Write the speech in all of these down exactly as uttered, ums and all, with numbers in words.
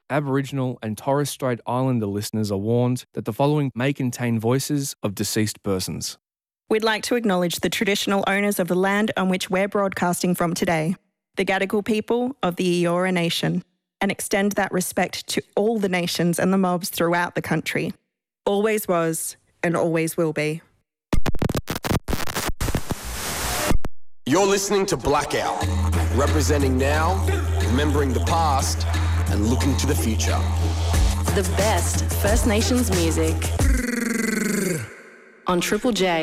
Aboriginal and Torres Strait Islander listeners are warned that the following may contain voices of deceased persons. We'd like to acknowledge the traditional owners of the land on which we're broadcasting from today, the Gadigal people of the Eora Nation, and extend that respect to all the nations and the mobs throughout the country. Always was and always will be. You're listening to Blackout, representing now, remembering the past, and looking to the future. The best First Nations music on Triple J.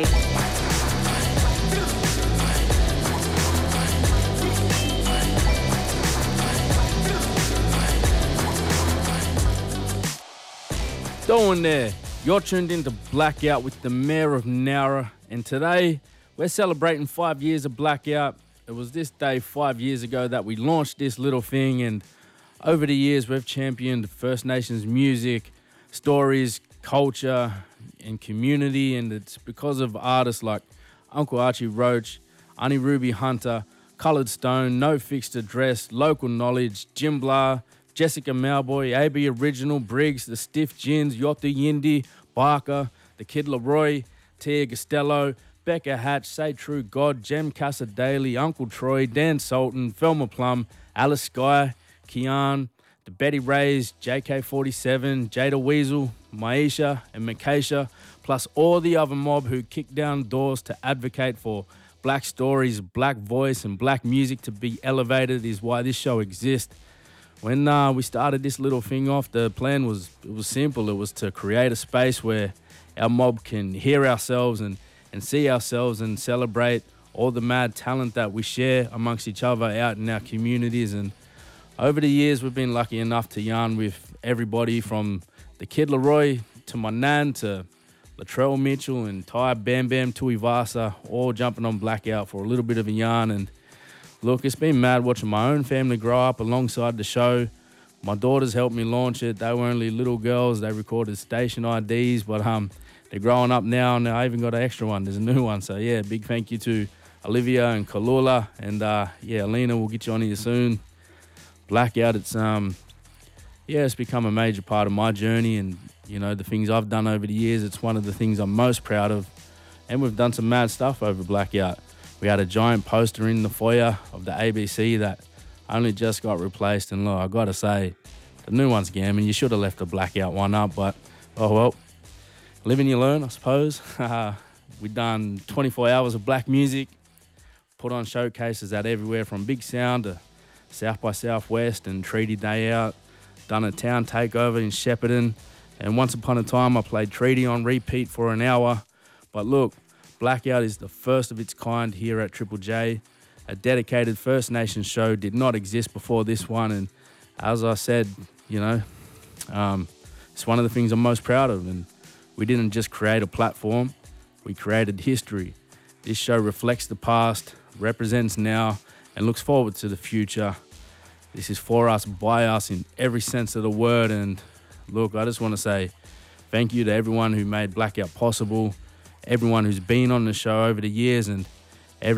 Doing there, you're tuned into Blackout with the Mayor of Nowra, and today we're celebrating five years of Blackout. It was this day five years ago that we launched this little thing, and over the years we've championed First Nations music, stories, culture, and community, and it's because of artists like Uncle Archie Roach, Auntie Ruby Hunter, Coloured Stone, No Fixed Address, Local Knowledge, Jim Blah, Jessica Malboy, A B Original, Briggs, The Stiff Gins, Yotta Yindi, Barker, The Kid Leroy, Tia Costello, Becca Hatch, Say True God, Jem Casa Daly, Uncle Troy, Dan Sultan, Velma Plum, Alice Skye, Kian, the Betty Rays, J K forty-seven, Jada Weasel, Maisha and Makesha, plus all the other mob who kicked down doors to advocate for black stories, black voice and black music to be elevated is why this show exists. When uh, we started this little thing off, the plan was it was simple. It was to create a space where our mob can hear ourselves and, and see ourselves and celebrate all the mad talent that we share amongst each other out in our communities. And over the years, we've been lucky enough to yarn with everybody from the Kid Leroy to my nan to Latrell Mitchell and Ty Bam Bam Tuivasa, all jumping on Blackout for a little bit of a yarn. And look, it's been mad watching my own family grow up alongside the show. My daughters helped me launch it. They were only little girls. They recorded station I Ds, but um, they're growing up now, and I even got an extra one. There's a new one. So, yeah, big thank you to Olivia and Kalula. And, uh, yeah, Alina, we'll get you on here soon. Blackout, it's um, yeah, it's become a major part of my journey, and you know the things I've done over the years. It's one of the things I'm most proud of, and we've done some mad stuff over Blackout. We had a giant poster in the foyer of the A B C that only just got replaced, and look, I gotta say, the new one's gammon. You should have left the Blackout one up, but oh well, live and you learn, I suppose. We've done twenty-four hours of black music, put on showcases at everywhere from Big Sound to South by Southwest and Treaty Day Out, done a town takeover in Shepparton, and once upon a time I played Treaty on repeat for an hour. But look, Blackout is the first of its kind here at Triple J. A dedicated First Nations show did not exist before this one, and as I said, you know, um, it's one of the things I'm most proud of. And we didn't just create a platform, we created history. This show reflects the past, represents now, and looks forward to the future. This is for us, by us in every sense of the word. And look, I just want to say thank you to everyone who made Blackout possible, everyone who's been on the show over the years, and